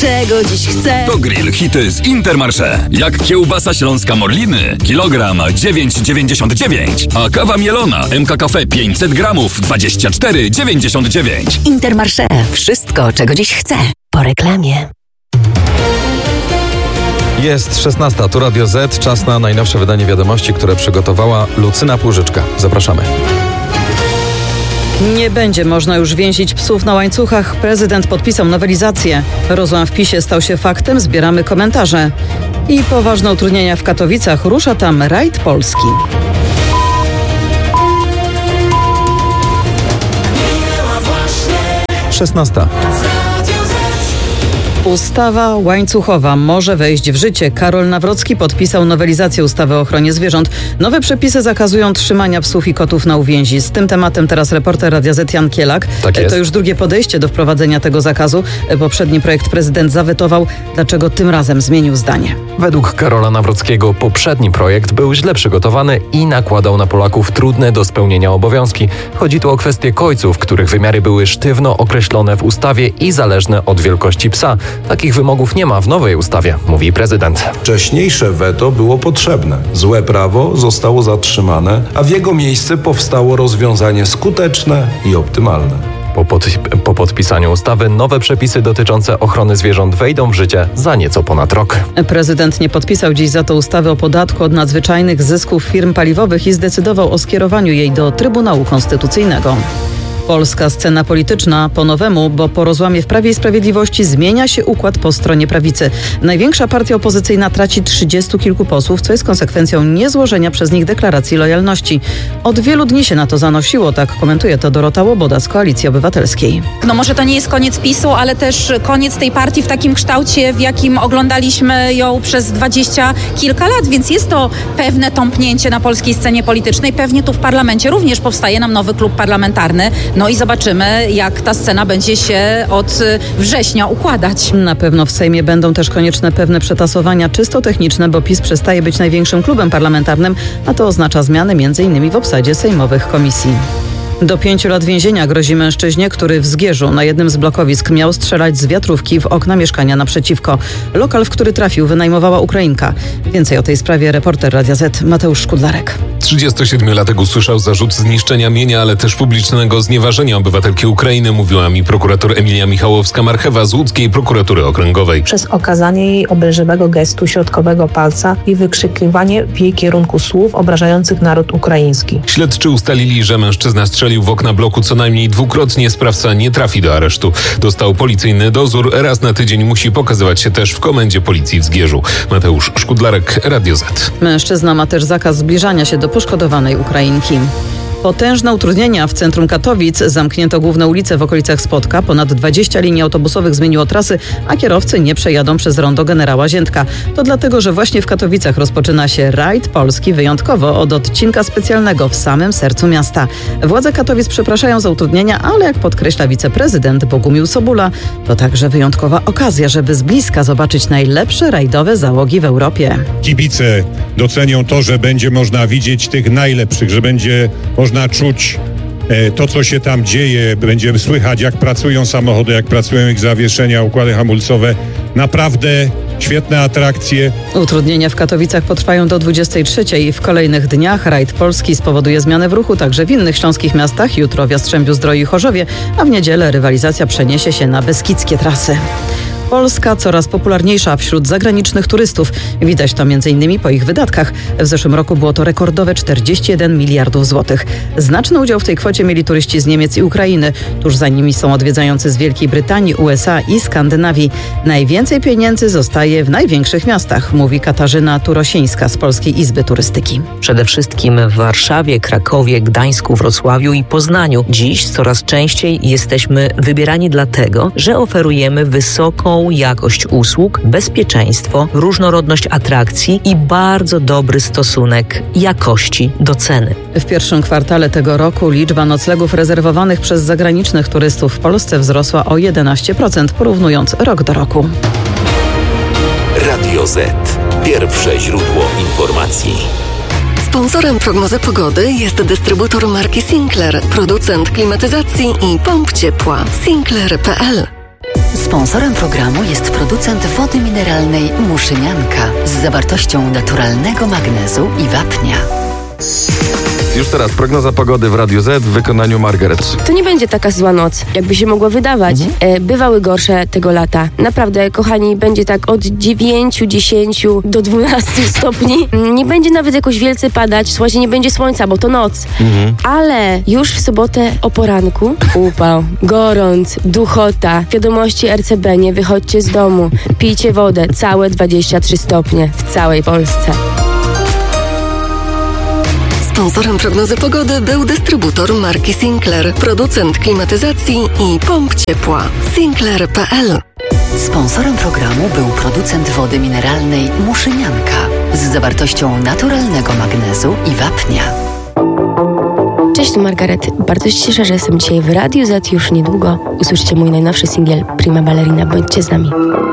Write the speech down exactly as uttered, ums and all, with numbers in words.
czego dziś chcę. To grill hity z Intermarché. Jak kiełbasa śląska Morliny, kilogram dziewięć dziewięćdziesiąt dziewięć, a kawa mielona M K Cafe pięćset gramów dwadzieścia cztery dziewięćdziesiąt dziewięć. Intermarché. Wszystko, czego dziś chcę. Po reklamie. Jest szesnasta, tu Radio Z, czas na najnowsze wydanie wiadomości, które przygotowała Lucyna Płużyczka. Zapraszamy. Nie będzie można już więzić psów na łańcuchach. Prezydent podpisał nowelizację. Rozłam w PiSie stał się faktem, zbieramy komentarze. I poważne utrudnienia w Katowicach, rusza tam rajd Polski. szesnasta. Ustawa łańcuchowa może wejść w życie. Karol Nawrocki podpisał nowelizację ustawy o ochronie zwierząt. Nowe przepisy zakazują trzymania psów i kotów na uwięzi. Z tym tematem teraz reporter Radia Z Jan Kielak. Tak jest. To już drugie podejście do wprowadzenia tego zakazu. Poprzedni projekt prezydent zawetował. Dlaczego tym razem zmienił zdanie? Według Karola Nawrockiego poprzedni projekt był źle przygotowany i nakładał na Polaków trudne do spełnienia obowiązki. Chodzi tu o kwestie kojców, których wymiary były sztywno określone w ustawie i zależne od wielkości psa. Takich wymogów nie ma w nowej ustawie, mówi prezydent. Wcześniejsze weto było potrzebne. Złe prawo zostało zatrzymane, a w jego miejsce powstało rozwiązanie skuteczne i optymalne. Po, pod, po podpisaniu ustawy nowe przepisy dotyczące ochrony zwierząt wejdą w życie za nieco ponad rok. Prezydent nie podpisał dziś za to ustawy o podatku od nadzwyczajnych zysków firm paliwowych i zdecydował o skierowaniu jej do Trybunału Konstytucyjnego. Polska scena polityczna po nowemu, bo po rozłamie w Prawie i Sprawiedliwości zmienia się układ po stronie prawicy. Największa partia opozycyjna traci trzydziestu kilku posłów, co jest konsekwencją niezłożenia przez nich deklaracji lojalności. Od wielu dni się na to zanosiło, tak komentuje to Dorota Łoboda z Koalicji Obywatelskiej. No może to nie jest koniec PiSu, ale też koniec tej partii w takim kształcie, w jakim oglądaliśmy ją przez dwadzieścia kilka lat, więc jest to pewne tąpnięcie na polskiej scenie politycznej. Pewnie tu w parlamencie również powstaje nam nowy klub parlamentarny. No i zobaczymy, jak ta scena będzie się od września układać. Na pewno w Sejmie będą też konieczne pewne przetasowania czysto techniczne, bo PiS przestaje być największym klubem parlamentarnym, a to oznacza zmiany między innymi w obsadzie sejmowych komisji. Do pięciu lat więzienia grozi mężczyźnie, który w Zgierzu na jednym z blokowisk miał strzelać z wiatrówki w okna mieszkania naprzeciwko. Lokal, w który trafił, wynajmowała Ukrainka. Więcej o tej sprawie reporter Radia Z Mateusz Szkudlarek. trzydziestosiedmiolatek usłyszał zarzut zniszczenia mienia, ale też publicznego znieważenia obywatelki Ukrainy, mówiła mi prokurator Emilia Michałowska-Marchewa z łódzkiej prokuratury okręgowej. Przez okazanie jej obelżywego gestu środkowego palca i wykrzykiwanie w jej kierunku słów obrażających naród ukraiński. Śledczy ustalili, że mężczyzna strzelił w okna bloku co najmniej dwukrotnie. Sprawca nie trafi do aresztu. Dostał policyjny dozór. Raz na tydzień musi pokazywać się też w komendzie policji w Zgierzu. Mateusz Szkudlarek, Radio Z. Mężczyzna ma też zakaz zbliżania się do poszkodowanej Ukrainki. Potężne utrudnienia w centrum Katowic. Zamknięto główne ulice w okolicach Spodka. Ponad dwadzieścia linii autobusowych zmieniło trasy, a kierowcy nie przejadą przez rondo Generała Ziętka. To dlatego, że właśnie w Katowicach rozpoczyna się rajd Polski wyjątkowo od odcinka specjalnego w samym sercu miasta. Władze Katowic przepraszają za utrudnienia, ale jak podkreśla wiceprezydent Bogumił Sobula, to także wyjątkowa okazja, żeby z bliska zobaczyć najlepsze rajdowe załogi w Europie. Kibice docenią to, że będzie można widzieć tych najlepszych, że będzie można Można czuć e, to, co się tam dzieje. Będziemy słychać, jak pracują samochody, jak pracują ich zawieszenia, układy hamulcowe. Naprawdę świetne atrakcje. Utrudnienia w Katowicach potrwają do dwudziestej trzeciej. W kolejnych dniach rajd Polski spowoduje zmianę w ruchu także w innych śląskich miastach. Jutro w Jastrzębiu-Zdroju i Chorzowie, a w niedzielę rywalizacja przeniesie się na beskidzkie trasy. Polska coraz popularniejsza wśród zagranicznych turystów. Widać to między innymi po ich wydatkach. W zeszłym roku było to rekordowe czterdzieści jeden miliardów złotych. Znaczny udział w tej kwocie mieli turyści z Niemiec i Ukrainy. Tuż za nimi są odwiedzający z Wielkiej Brytanii, U S A i Skandynawii. Najwięcej pieniędzy zostaje w największych miastach, mówi Katarzyna Turosińska z Polskiej Izby Turystyki. Przede wszystkim w Warszawie, Krakowie, Gdańsku, Wrocławiu i Poznaniu. Dziś coraz częściej jesteśmy wybierani dlatego, że oferujemy wysoką jakość usług, bezpieczeństwo, różnorodność atrakcji i bardzo dobry stosunek jakości do ceny. W pierwszym kwartale tego roku liczba noclegów rezerwowanych przez zagranicznych turystów w Polsce wzrosła o jedenaście procent, porównując rok do roku. Radio Z. Pierwsze źródło informacji. Sponsorem prognozy pogody jest dystrybutor marki Sinclair, producent klimatyzacji i pomp ciepła. Sinclair kropka p l. Sponsorem programu jest producent wody mineralnej Muszynianka z zawartością naturalnego magnezu i wapnia. Już teraz prognoza pogody w Radiu Z w wykonaniu Margaret. To nie będzie taka zła noc, jakby się mogło wydawać. Mhm. E, bywały gorsze tego lata. Naprawdę, kochani, będzie tak od dziewięciu, dziesięciu do dwunastu stopni. Nie będzie nawet jakoś wielce padać, słuchajcie, nie będzie słońca, bo to noc. Mhm. Ale już w sobotę o poranku upał, gorąc, duchota. Wiadomości R C B, nie wychodźcie z domu. Pijcie wodę, całe dwadzieścia trzy stopnie w całej Polsce. Sponsorem prognozy pogody był dystrybutor marki Sinclair, producent klimatyzacji i pomp ciepła. Sinclair kropka p l. Sponsorem programu był producent wody mineralnej Muszynianka z zawartością naturalnego magnezu i wapnia. Cześć, tu Margaret. Bardzo się cieszę, że jestem dzisiaj w Radiu Z. Już niedługo usłyszycie mój najnowszy singiel Prima Ballerina. Bądźcie z nami.